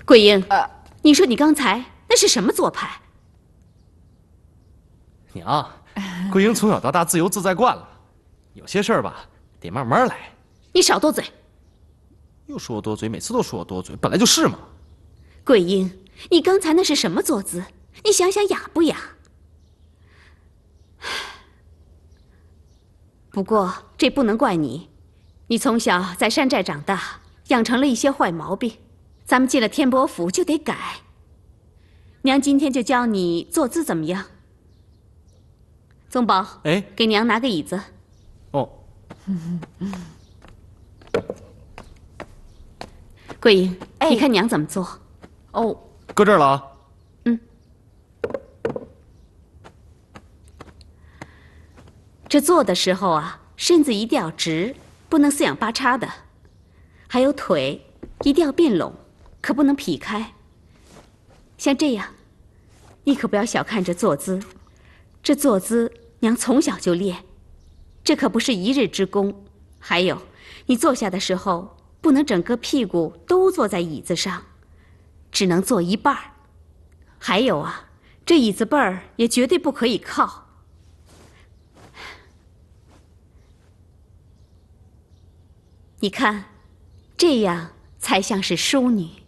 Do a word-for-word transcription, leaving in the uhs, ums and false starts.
桂英， 呃， 你说你刚才那是什么做派？ 娘，桂英从小到大自由自在惯了，有些事儿吧得慢慢来。 你少多嘴！ 又说我多嘴，每次都说我多嘴，本来就是嘛。 桂英，你刚才那是什么坐姿？你想想雅不雅？不过这不能怪你，你从小在山寨长大，养成了一些坏毛病。咱们进了天波府就得改。娘今天就教你坐姿怎么样？宗宝， 哎， 给娘拿个椅子。 哦， 桂英， 哎你看娘怎么做？ 哦， 搁这儿了啊。 这坐的时候啊，身子一定要直，不能四仰八叉的。还有腿一定要并拢，可不能劈开。像这样，你可不要小看这坐姿，这坐姿娘从小就练，这可不是一日之功。还有，你坐下的时候不能整个屁股都坐在椅子上，只能坐一半儿。还有啊，这椅子背儿也绝对不可以靠。你看，这样才像是淑女。